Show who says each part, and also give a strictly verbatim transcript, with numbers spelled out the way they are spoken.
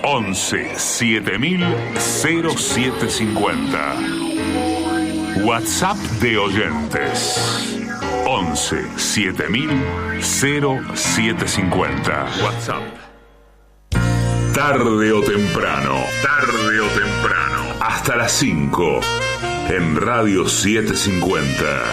Speaker 1: once siete mil cero siete cincuenta. WhatsApp de oyentes once siete mil cero siete cincuenta. WhatsApp. Tarde o temprano, tarde o temprano, hasta las cinco en Radio setecientos cincuenta.